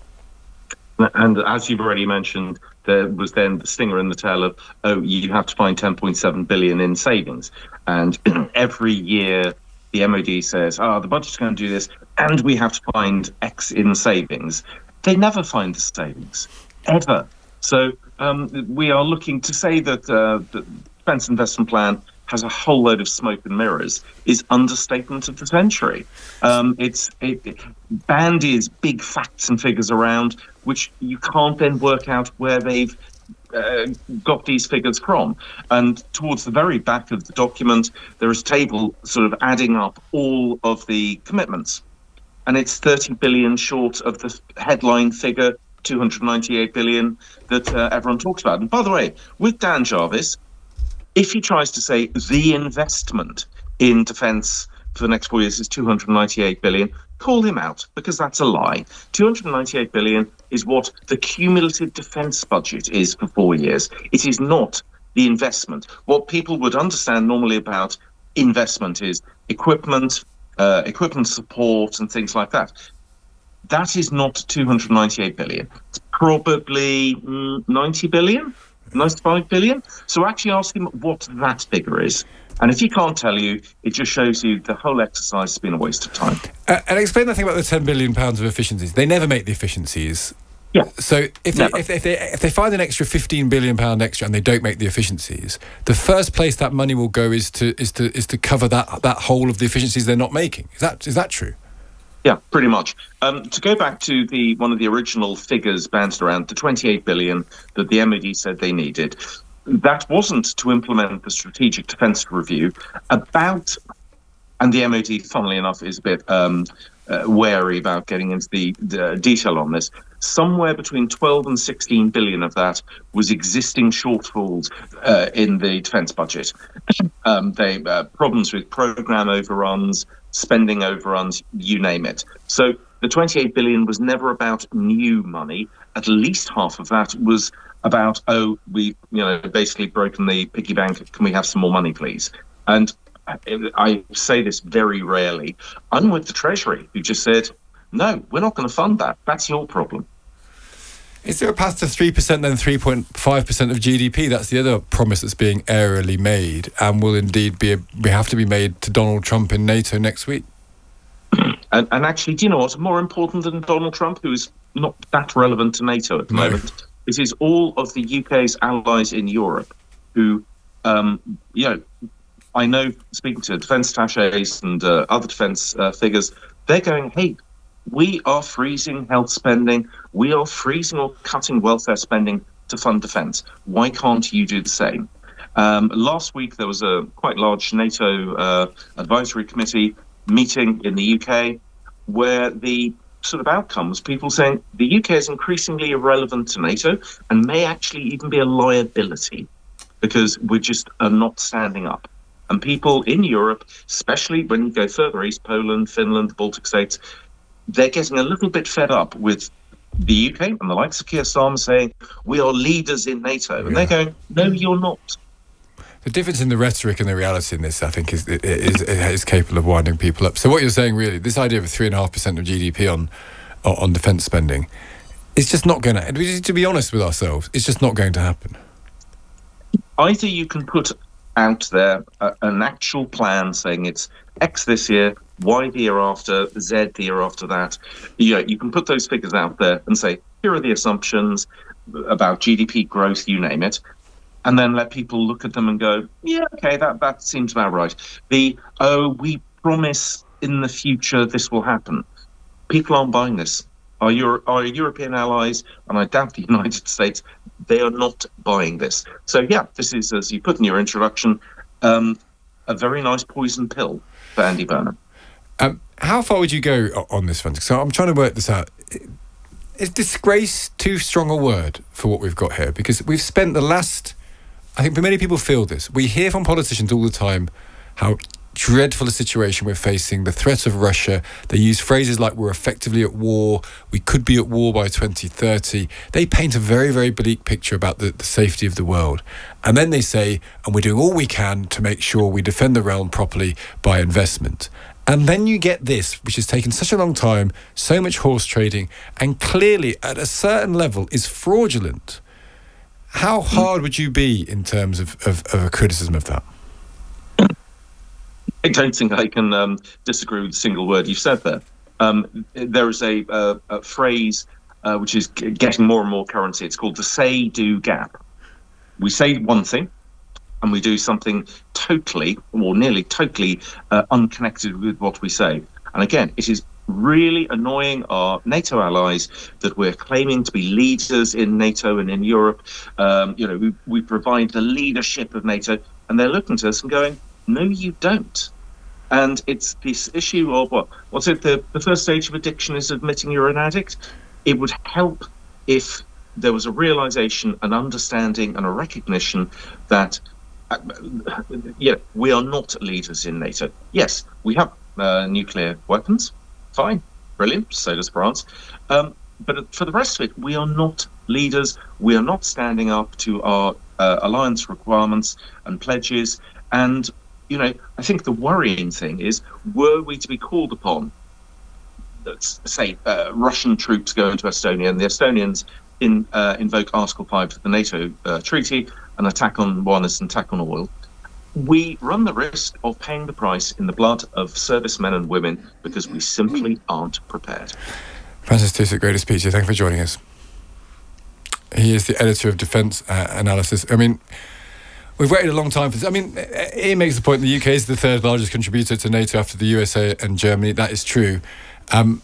And as you've already mentioned, there was then the stinger in the tail of, oh, you have to find ten point seven billion in savings. And every year the M O D says, oh, the budget's going to do this, and we have to find X in savings. They never find the savings, ever. So um, we are looking to say that uh, the Defence Investment Plan has a whole load of smoke and mirrors is understatement of the century. Um, it's it, it bandies big facts and figures around, which you can't then work out where they've uh, got these figures from. And towards the very back of the document, there is a table sort of adding up all of the commitments. And it's thirty billion short of the headline figure, two hundred ninety-eight billion, that uh, everyone talks about. And by the way, with Dan Jarvis, if he tries to say the investment in defence for the next four years is two hundred ninety-eight billion, call him out, because that's a lie. two hundred ninety-eight billion is what the cumulative defence budget is for four years. It is not the investment. What people would understand normally about investment is equipment, uh, equipment support and things like that. That is not two hundred ninety-eight billion. It's probably mm, ninety billion, ninety-five billion. So actually ask him what that figure is. And if he can't tell you, it just shows you the whole exercise has been a waste of time. Uh, and explain that thing about the ten billion pounds of efficiencies. They never make the efficiencies. Yeah. So if they, if, if they if they find an extra fifteen billion pound extra and they don't make the efficiencies, the first place that money will go is to is to is to cover that that whole of the efficiencies they're not making. Is that is that true? Yeah, pretty much. Um, to go back to the one of the original figures bounced around, the twenty-eight billion that the M O D said they needed, that wasn't to implement the strategic defence review. About, and the M O D, funnily enough, is a bit um, uh, wary about getting into the, the detail on this. Somewhere between twelve and sixteen billion of that was existing shortfalls uh, in the defence budget. Um, they uh, problems with programme overruns, spending overruns, you name it. So the twenty-eight billion was never about new money. At least half of that was about, oh, we, you know, basically broken the piggy bank. Can we have some more money, please? And I say this very rarely. I'm with the Treasury, who just said, no, we're not going to fund that. That's your problem. Is there a path to three percent, then three point five percent of G D P? That's the other promise that's being airily made and will indeed be, a, we have to be made to Donald Trump in NATO next week. And, and actually, do you know what's more important than Donald Trump, who is not that relevant to NATO at the no. moment? It is all of the U K's allies in Europe who, um, you know, I know, speaking to defence attachés and uh, other defence uh, figures, they're going, hey, we are freezing health spending, we are freezing or cutting welfare spending to fund defence. Why can't you do the same? Um, last week, there was a quite large NATO uh, advisory committee meeting in the U K where the sort of outcomes, people saying the U K is increasingly irrelevant to NATO and may actually even be a liability because we just are not standing up. And people in Europe, especially when you go further east, Poland, Finland, the Baltic states, they're getting a little bit fed up with the U K and the likes of Keir Starmer saying, we are leaders in NATO. And yeah. they're going, no, you're not. The difference in the rhetoric and the reality in this, I think, is, is is capable of winding people up. So what you're saying, really, this idea of three point five percent of G D P on on defence spending, it's just not going to, to be honest with ourselves, it's just not going to happen. Either you can put out there uh, an actual plan saying it's X this year, Y the year after, Z the year after that. You know, you can put those figures out there and say, here are the assumptions about G D P growth, you name it, and then let people look at them and go, yeah, okay, that, that seems about right. The, oh, we promise in the future this will happen. People aren't buying this. Our, Euro- our European allies, and I doubt the United States, they are not buying this. So, yeah, this is, as you put in your introduction, um, a very nice poison pill for Andy Burnham. Um, how far would you go on this front? So I'm trying to work this out. Is disgrace too strong a word for what we've got here? Because we've spent the last... I think many people feel this. We hear from politicians all the time how dreadful a situation we're facing, the threat of Russia. They use phrases like we're effectively at war, we could be at war by twenty thirty. They paint a very, very bleak picture about the, the safety of the world. And then they say, and we're doing all we can to make sure we defend the realm properly by investment. And then you get this, which has taken such a long time, so much horse trading, and clearly at a certain level is fraudulent. How hard would you be in terms of, of, of a criticism of that? I don't think I can um, disagree with a single word you've said there. Um, there is a, a, a phrase uh, which is g- getting more and more currency. It's called the say-do gap. We say one thing, and we do something totally, or nearly totally, uh, unconnected with what we say. And again, it is really annoying our NATO allies that we're claiming to be leaders in NATO and in Europe. Um, you know, we, we provide the leadership of NATO, and they're looking to us and going, no, you don't. And it's this issue of what? What's it? The, the first stage of addiction is admitting you're an addict. It would help if there was a realization, an understanding, and a recognition that, uh, yeah, we are not leaders in NATO. Yes, we have uh, nuclear weapons. Fine, brilliant. So does France. Um, but for the rest of it, we are not leaders. We are not standing up to our uh, alliance requirements and pledges. And, you know, I think the worrying thing is, were we to be called upon, let's say, uh, Russian troops go into Estonia, and the Estonians in, uh, invoke Article five of the NATO uh, treaty, an attack on one is an attack on oil, we run the risk of paying the price in the blood of servicemen and women because we simply aren't prepared. Francis Tusa, great speech. Thank you for joining us. He is the editor of Defence uh, Analysis. I mean, we've waited a long time for this. I mean, he makes the point the U K is the third largest contributor to NATO after the U S A and Germany. That is true. Um,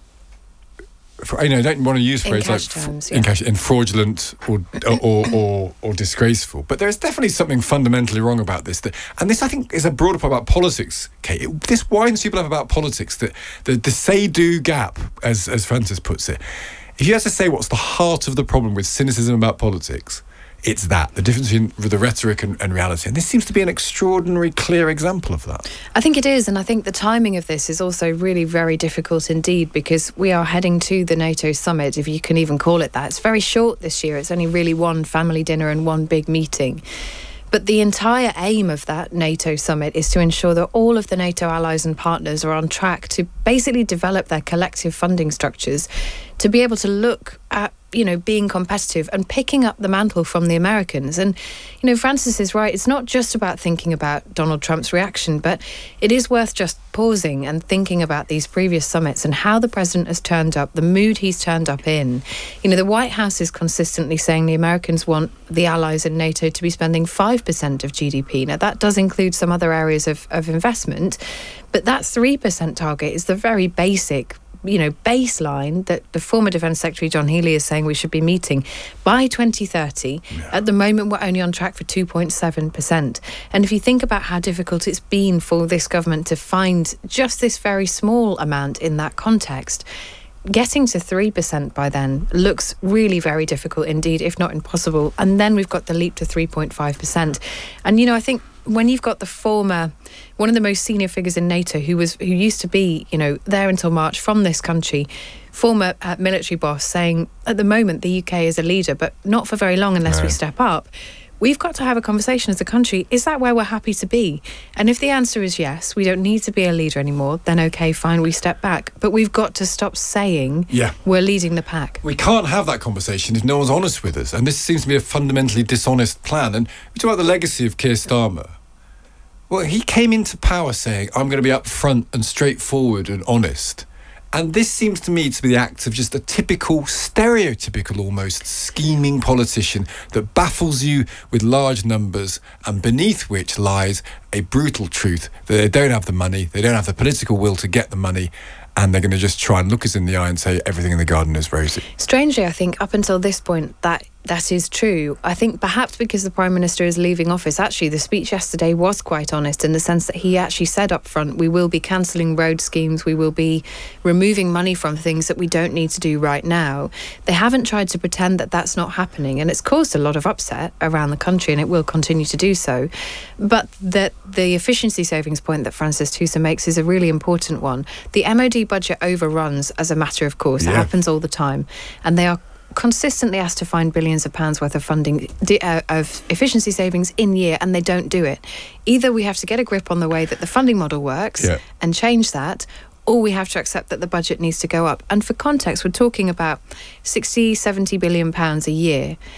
for, you know, I don't want to use phrases like terms, in yeah. cash, in fraudulent or or, or or disgraceful. But there is definitely something fundamentally wrong about this. That, and this, I think, is a broader point about politics. Okay, it, this winds people up about politics. That the, the say-do gap, as as Francis puts it. If you have to say what's the heart of the problem with cynicism about politics, it's that, the difference between the rhetoric and, and reality. And this seems to be an extraordinary, clear example of that. I think it is, and I think the timing of this is also really very difficult indeed, because we are heading to the NATO summit, if you can even call it that. It's very short this year. It's only really one family dinner and one big meeting. But the entire aim of that NATO summit is to ensure that all of the NATO allies and partners are on track to basically develop their collective funding structures to be able to look at, you know, being competitive and picking up the mantle from the Americans. And, you know, Francis is right. It's not just about thinking about Donald Trump's reaction, but it is worth just pausing and thinking about these previous summits and how the president has turned up, the mood he's turned up in. You know, the White House is consistently saying the Americans want the allies in NATO to be spending five percent of G D P. Now, that does include some other areas of, of investment, but that three percent target is the very basic, you know, baseline that the former Defence Secretary John Healey is saying we should be meeting by twenty thirty. Yeah. At the moment, we're only on track for two point seven percent. And if you think about how difficult it's been for this government to find just this very small amount in that context, getting to three percent by then looks really very difficult indeed, if not impossible. And then we've got the leap to three point five percent. And, you know, I think when you've got the former, one of the most senior figures in NATO, who was who used to be, you know, there until March from this country, former uh, military boss, saying at the moment the U K is a leader, but not for very long unless right. we step up. We've got to have a conversation as a country. Is that where we're happy to be? And if the answer is yes, we don't need to be a leader anymore, then okay, fine, we step back. But we've got to stop saying yeah. we're leading the pack. We can't have that conversation if no one's honest with us. And this seems to be a fundamentally dishonest plan. And we talk about the legacy of Keir Starmer. Well, he came into power saying, I'm going to be upfront and straightforward and honest. And this seems to me to be the act of just a typical, stereotypical almost, scheming politician that baffles you with large numbers and beneath which lies a brutal truth that they don't have the money, they don't have the political will to get the money, and they're going to just try and look us in the eye and say everything in the garden is rosy. Strangely, I think up until this point, that that is true. I think perhaps because the Prime Minister is leaving office, actually the speech yesterday was quite honest in the sense that he actually said up front, we will be cancelling road schemes, we will be removing money from things that we don't need to do right now. They haven't tried to pretend that that's not happening, and it's caused a lot of upset around the country, and it will continue to do so. But the, the efficiency savings point that Francis Tusa makes is a really important one. The M O D budget overruns as a matter of course. Yeah. It happens all the time, and they are consistently asked to find billions of pounds worth of funding uh, of efficiency savings in year, and they don't do it. Either we have to get a grip on the way that the funding model works yeah. and change that, or we have to accept that the budget needs to go up. And for context, we're talking about sixty, seventy billion pounds a year.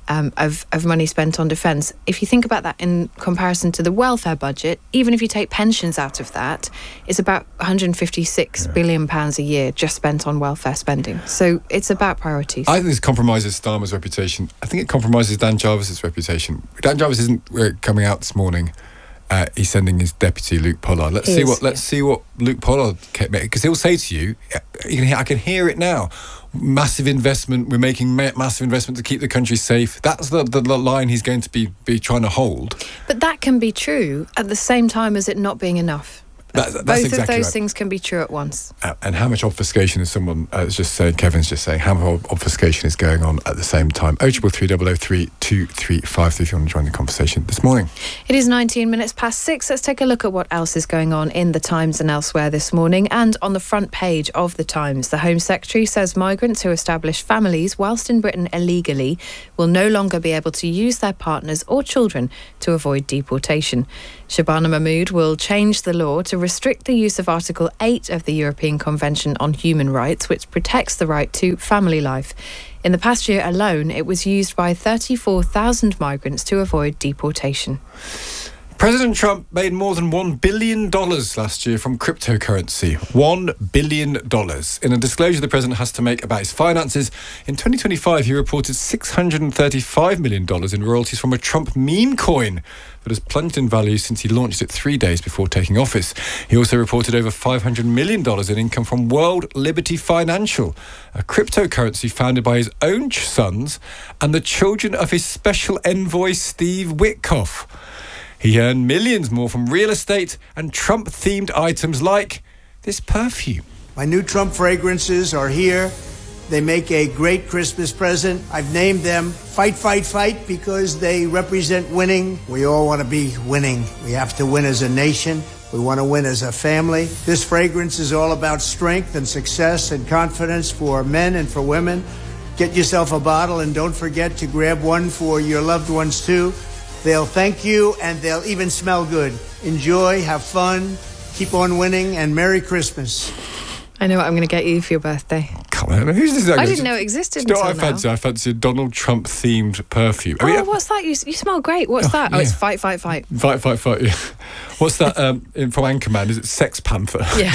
um, of, of money spent on defence. If you think about that in comparison to the welfare budget, even if you take pensions out of that, it's about one hundred fifty-six yeah. billion pounds a year just spent on welfare spending. So it's about priorities. I think this compromises Starmer's reputation. I think it compromises Dan Jarvis's reputation. Dan Jarvis isn't uh, coming out this morning. Uh, he's sending his deputy Luke Pollard. Let's he see is, what. Let's yeah. see what Luke Pollard can make, because he'll say to you, you can hear, I can hear it now. Massive investment. We're making ma- massive investment to keep the country safe. That's the, the, the line he's going to be be trying to hold. But that can be true at the same time as it not being enough. That, that's Both exactly of those right. things can be true at once. Uh, and how much obfuscation is someone uh, is just saying? Kevin's just saying how much obfuscation is going on at the same time. oh triple three double oh three two three five three if you want to join the conversation this morning. It is nineteen minutes past six. Let's take a look at what else is going on in the Times and elsewhere this morning. And on the front page of the Times, the Home Secretary says migrants who establish families whilst in Britain illegally will no longer be able to use their partners or children to avoid deportation. Shabana Mahmood will change the law to restrict the use of Article eight of the European Convention on Human Rights, which protects the right to family life. In the past year alone, it was used by thirty-four thousand migrants to avoid deportation. President Trump made more than one billion dollars last year from cryptocurrency. one billion dollars. In a disclosure the president has to make about his finances, in twenty twenty-five he reported six hundred thirty-five million dollars in royalties from a Trump meme coin that has plunged in value since he launched it three days before taking office. He also reported over five hundred million dollars in income from World Liberty Financial, a cryptocurrency founded by his own sons and the children of his special envoy Steve Witkoff. He earned millions more from real estate and Trump-themed items like this perfume. My new Trump fragrances are here. They make a great Christmas present. I've named them Fight, Fight, Fight because they represent winning. We all want to be winning. We have to win as a nation. We want to win as a family. This fragrance is all about strength and success and confidence for men and for women. Get yourself a bottle and don't forget to grab one for your loved ones too. They'll thank you and they'll even smell good. Enjoy, have fun, keep on winning, and Merry Christmas. I know what I'm going to get you for your birthday. Come on, who's this? I didn't know it existed you know until what I fancy? now. I fancy a Donald Trump themed perfume. Oh, I mean, what's that? You, you smell great. What's Oh, that? Oh, yeah. it's Fight, Fight, Fight. Fight, fight, fight. Yeah. What's that um, in, from Anchorman? Is it Sex Panther? Yeah.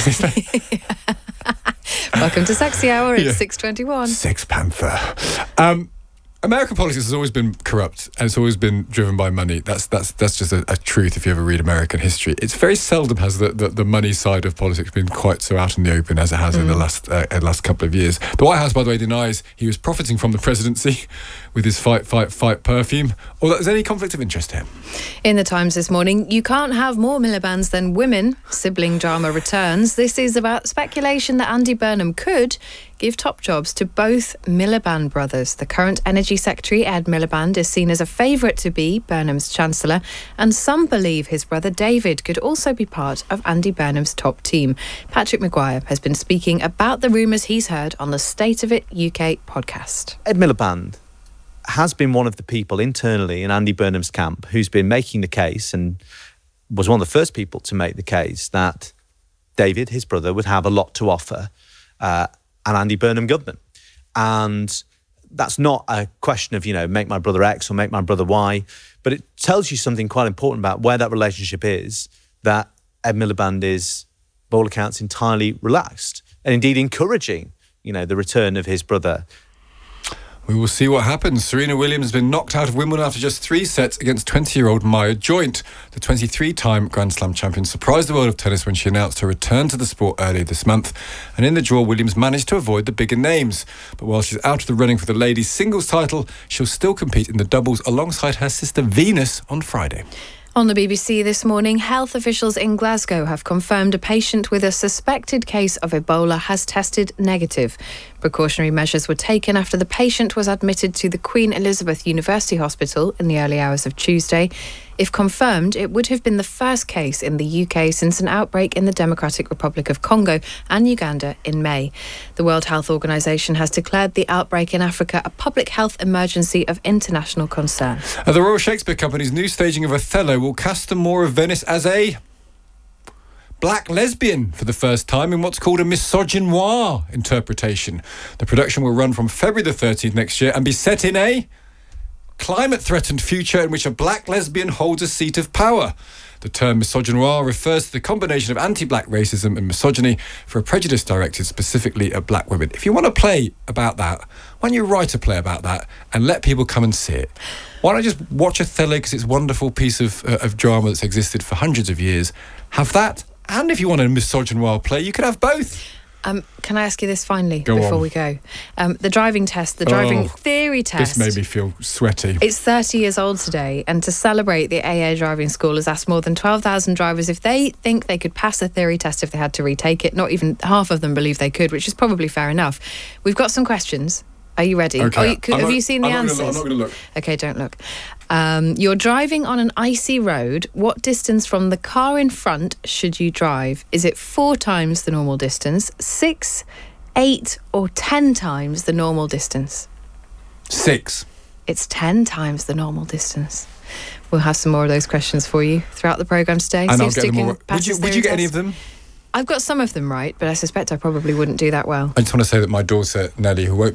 Welcome to Sexy Hour. It's Yeah. six twenty-one. Sex Panther. Um, American politics has always been corrupt and it's always been driven by money. That's that's that's just a, a truth if you ever read American history. It's very seldom has the, the, the money side of politics been quite so out in the open as it has mm. in the last uh, uh, last couple of years. The White House, by the way, denies he was profiting from the presidency with his Fight, Fight, Fight perfume, or that there's any conflict of interest here. In the Times this morning, you can't have more Miliband's than women. Sibling drama returns. This is about speculation that Andy Burnham could give top jobs to both Miliband brothers. The current Energy Secretary, Ed Miliband, is seen as a favourite to be Burnham's Chancellor, and some believe his brother David could also be part of Andy Burnham's top team. Patrick Maguire has been speaking about the rumours he's heard on the State of It U K podcast. Ed Miliband has been one of the people internally in Andy Burnham's camp who's been making the case and was one of the first people to make the case that David, his brother, would have a lot to offer uh, an Andy Burnham government. And that's not a question of, you know, make my brother X or make my brother Y, but it tells you something quite important about where that relationship is, that Ed Miliband is, by all accounts, entirely relaxed and indeed encouraging, you know, the return of his brother. We will see what happens. Serena Williams has been knocked out of Wimbledon after just three sets against twenty-year-old Maya Joint. The twenty-three-time Grand Slam champion surprised the world of tennis when she announced her return to the sport earlier this month. And in the draw, Williams managed to avoid the bigger names. But while she's out of the running for the ladies' singles title, she'll still compete in the doubles alongside her sister Venus on Friday. On the B B C this morning, health officials in Glasgow have confirmed a patient with a suspected case of Ebola has tested negative. Precautionary measures were taken after the patient was admitted to the Queen Elizabeth University Hospital in the early hours of Tuesday. If confirmed, it would have been the first case in the U K since an outbreak in the Democratic Republic of Congo and Uganda in May. The World Health Organization has declared the outbreak in Africa a public health emergency of international concern. Uh, the Royal Shakespeare Company's new staging of Othello will cast the Moor of Venice as a black lesbian for the first time in what's called a misogynoir interpretation. The production will run from February the thirteenth next year and be set in a climate-threatened future in which a black lesbian holds a seat of power. The term misogynoir refers to the combination of anti-black racism and misogyny for a prejudice directed specifically at black women. If you want to play about that, why don't you write a play about that and let people come and see it? Why don't you just watch Othello, because it's a wonderful piece of, uh, of drama that's existed for hundreds of years. Have that, and if you want a misogynoir play, you could have both. Um, can I ask you this finally Go before on. we go? Um, the driving test, the driving Oh, theory test. This made me feel sweaty. It's thirty years old today, and to celebrate, the A A Driving School has asked more than twelve thousand drivers if they think they could pass a theory test if they had to retake it. Not even half of them believe they could, which is probably fair enough. We've got some questions. Are you ready? Okay. Are you, could, I'm have not- you seen the I'm not gonna answers? look, I'm not going to look. Okay, don't look. Um, you're driving on an icy road. What distance from the car in front should you drive? Is it four times the normal distance, six, eight, or ten times the normal distance? Six. It's ten times the normal distance. We'll have some more of those questions for you throughout the programme today. And See I'll if get Stu them can all. pass Would you, his would theory you get any test. of them? I've got some of them right, but I suspect I probably wouldn't do that well. I just want to say that my daughter, Nelly, who won't